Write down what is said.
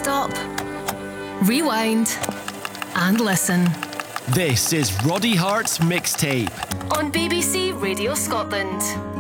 Stop, rewind, and listen. This is Roddy Hart's Mixtape On BBC Radio Scotland.